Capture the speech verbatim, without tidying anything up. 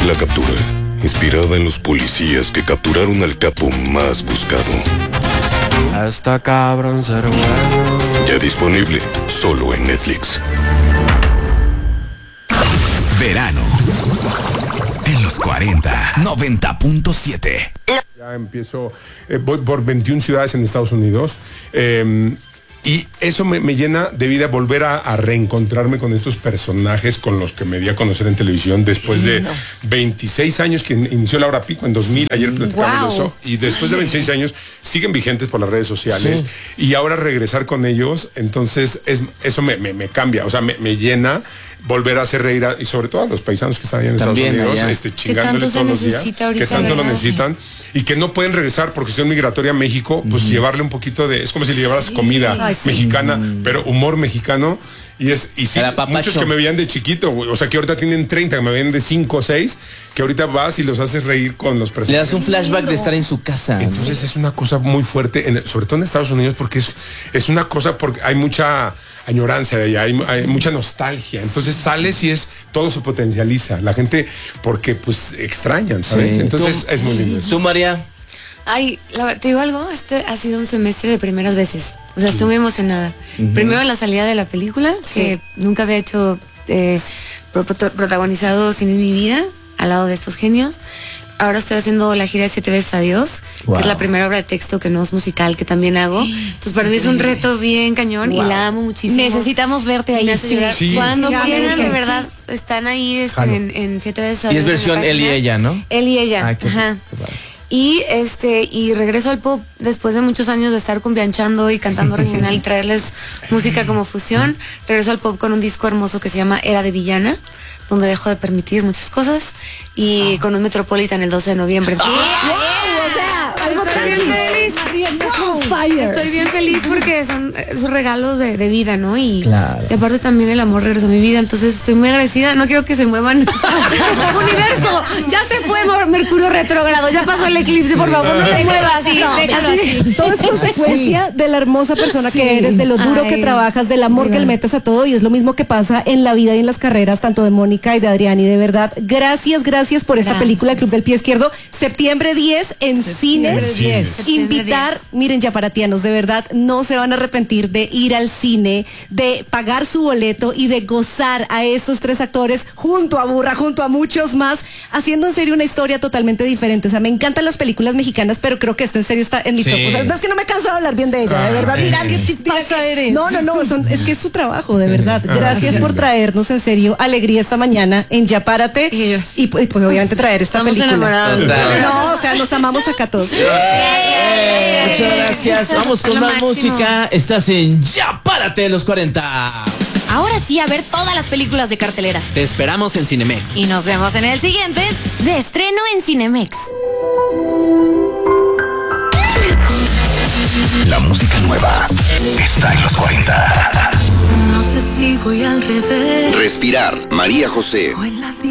La Captura, inspirada en los policías que capturaron al capo más buscado. Está cabrón ser bueno. Ya disponible, solo en Netflix. Verano en los cuarenta, noventa punto siete. Ya empiezo, eh, voy por veintiuna ciudades en Estados Unidos. Eh, Y eso me, me llena de vida volver a, a reencontrarme con estos personajes con los que me di a conocer en televisión después de veintiséis años que inició La Hora Pico en dos mil. Ayer platicamos wow. de eso. Y después de veintiséis años siguen vigentes por las redes sociales. Sí. Y ahora regresar con ellos, entonces es, eso me, me, me cambia. O sea, me, me llena volver a hacer reír a, y sobre todo a los paisanos que están allá en También Estados Unidos, este, chingándoles todos los días. Que tanto ¿verdad? Lo necesitan. Y que no pueden regresar por cuestión migratoria a México, pues mm. llevarle un poquito de, es como si le llevaras sí. comida Ay, sí. mexicana, mm. pero humor mexicano. Y es, y sí, muchos que me veían de chiquito, o sea que ahorita tienen treinta, que me veían de cinco o seis, que ahorita vas y los haces reír con los personajes. Le das un flashback de estar en su casa. Entonces ¿no? es una cosa muy fuerte, en, sobre todo en Estados Unidos, porque es, es una cosa, porque hay mucha añorancia de allá, hay, hay mucha nostalgia. Entonces sales y es, todo se potencializa. La gente, porque pues extrañan, ¿sabes? Sí. Entonces ¿Tú, es muy lindo eso. ¿Tú, María? Ay, la, te digo algo, este ha sido un semestre de primeras veces. O sea, estoy muy emocionada. Uh-huh. Primero la salida de la película, que sí. nunca había hecho, eh, pro- protagonizado Cine en mi vida, al lado de estos genios. Ahora estoy haciendo la gira de Siete veces Adiós, wow. que es la primera obra de texto que no es musical, que también hago. Entonces para mí es un reto bien cañón wow. y la amo muchísimo. Necesitamos verte ahí. Sí. Sí. Cuando sí. quieran, de verdad, sí. están ahí este, en, en Siete veces Adiós. Y es versión él y ella, ¿no? Él y ella, Ay, qué, ajá. Qué padre. Y este y regreso al pop después de muchos años de estar cumbianchando y cantando regional y traerles música como fusión. Regreso al pop con un disco hermoso que se llama Era de Villana, donde dejo de permitir muchas cosas, y oh. con un Metropolitan el doce de noviembre. Entonces, oh, wow, o sea, algo estoy bien feliz. Wow. Estoy bien feliz porque son esos regalos de, de vida, ¿no? Y, claro. y aparte también el amor regresó a mi vida, entonces estoy muy agradecida. No quiero que se muevan. Universo, ya se fue Mercurio retrógrado, ya pasó el eclipse, por favor, no te muevas así. No, así. Todo es consecuencia sí. de la hermosa persona sí. que eres, de lo duro Ay, que trabajas, del amor que le metes a todo, y es lo mismo que pasa en la vida y en las carreras, tanto de Mónica y de Adrián. Y de verdad, gracias, gracias por esta gracias. película, Club del Pie Izquierdo, septiembre diez en septiembre cines. diez. Invitar, miren, yaparatianos, de verdad, no se van a arrepentir de ir al cine, de pagar su boleto y de gozar a estos tres actores junto a Burra, junto a muchos más, haciendo en serio una historia totalmente diferente. O sea, me encantan las películas mexicanas, pero creo que esta en serio está en mi sí. top. O sea, no es que no me canso de hablar bien de ella, de verdad. Mira, ¿qué pasa eres? No, no, no, son, es que es su trabajo, de verdad. Gracias ah, por traernos en serio alegría esta mañana en Ya Párate y, y pues obviamente traer esta Estamos película. Enamorados. No, o sea, los amamos acá todos. Muchas gracias. Vamos con más música. Estás en Ya Párate de los cuarenta. Ahora sí, a ver todas las películas de cartelera. Te esperamos en Cinemex. Y nos vemos en el siguiente de estreno en Cinemex. La música nueva está en los cuarenta. No sé si voy al revés. Respirar, María José.